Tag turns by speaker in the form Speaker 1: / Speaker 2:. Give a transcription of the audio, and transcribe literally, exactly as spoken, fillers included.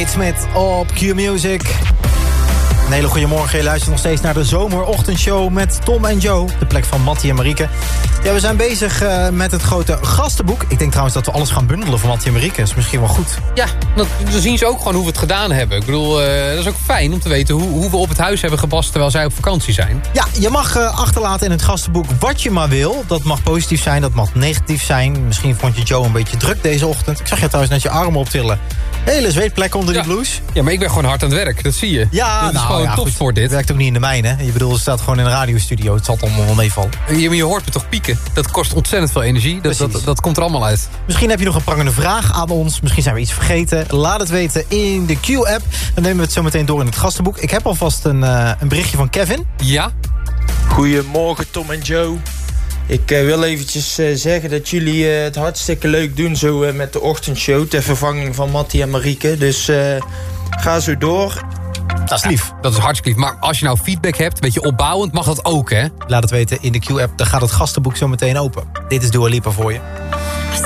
Speaker 1: Nate Smith op Q-Music. Een hele goede morgen. Je luistert nog steeds naar de zomerochtendshow met Tom en Joe. De plek van Mattie en Marieke. Ja, we zijn bezig uh, met het grote gastenboek. Ik denk trouwens dat we alles gaan bundelen van Mattie en Marieke. Dat is misschien wel goed.
Speaker 2: Ja, dan zien ze ook gewoon hoe we het gedaan hebben. Ik bedoel, uh, dat is ook fijn om te weten hoe, hoe we op het huis hebben gepast terwijl zij op vakantie zijn.
Speaker 1: Ja, je mag uh, achterlaten in het gastenboek wat je maar wil. Dat mag positief zijn, dat mag negatief zijn. Misschien vond je Joe een beetje druk deze ochtend. Ik zag je trouwens net je armen optillen. Hele zweetplek onder
Speaker 2: ja.
Speaker 1: die blouse.
Speaker 2: Ja, maar ik ben gewoon hard aan het werk, dat zie je.
Speaker 1: Ja,
Speaker 2: dit is
Speaker 1: nou,
Speaker 2: gewoon
Speaker 1: ja,
Speaker 2: tof
Speaker 1: goed.
Speaker 2: voor dit.
Speaker 1: Het werkt ook niet in de mijnen. Je bedoelt, het staat gewoon in een radiostudio. Het zal allemaal wel meevallen.
Speaker 2: Je, je hoort me toch pieken. Dat kost ontzettend veel energie. Dat, dat, dat komt er allemaal uit.
Speaker 1: Misschien heb je nog een prangende vraag aan ons. Misschien zijn we iets vergeten. Laat het weten in de Q-app. Dan nemen we het zo meteen door in het gastenboek. Ik heb alvast een, uh, een berichtje van Kevin.
Speaker 2: Ja?
Speaker 3: Goedemorgen Tom en Joe. Ik uh, wil eventjes uh, zeggen dat jullie uh, het hartstikke leuk doen zo uh, met de ochtendshow. Ter vervanging van Mattie en Marieke. Dus uh, ga zo door.
Speaker 1: Dat is lief.
Speaker 2: Ja, dat is hartstikke lief. Maar als je nou feedback hebt, weet je, opbouwend, mag dat ook, hè?
Speaker 1: Laat het weten in de Q-app. Dan gaat het gastenboek zo meteen open. Dit is Dua Lipa voor je.